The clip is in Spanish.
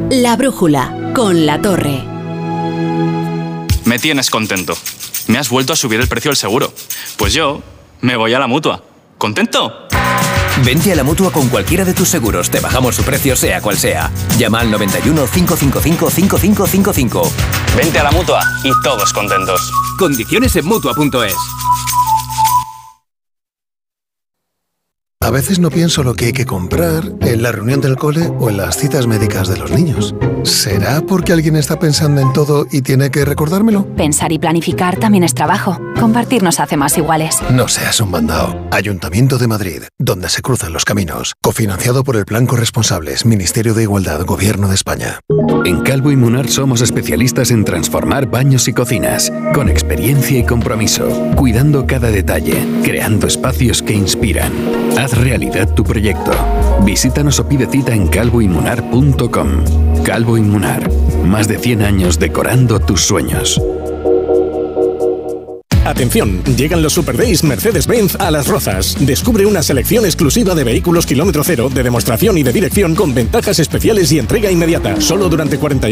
La Brújula, con La Torre. Me tienes contento. Me has vuelto a subir el precio del seguro. Pues yo me voy a la Mutua. ¿Contento? Vente a la Mutua con cualquiera de tus seguros. Te bajamos su precio sea cual sea. Llama al 91 555 5555. Vente a la Mutua y todos contentos. Condiciones en Mutua.es. A veces no pienso lo que hay que comprar en la reunión del cole o en las citas médicas de los niños. ¿Será porque alguien está pensando en todo y tiene que recordármelo? Pensar y planificar también es trabajo. Compartir nos hace más iguales. No seas un mandao. Ayuntamiento de Madrid, donde se cruzan los caminos. Cofinanciado por el Plan Corresponsables, Ministerio de Igualdad, Gobierno de España. En Calvo y Munar somos especialistas en transformar baños y cocinas, con experiencia y compromiso, cuidando cada detalle, creando espacios que inspiran. Haz realidad tu proyecto. Visítanos o pide cita en calvoymunar.com. Calvo y Munar, más de 100 años decorando tus sueños. Atención, llegan los Super Days Mercedes-Benz a Las Rozas. Descubre una selección exclusiva de vehículos kilómetro cero, de demostración y de dirección con ventajas especiales y entrega inmediata. Solo durante 48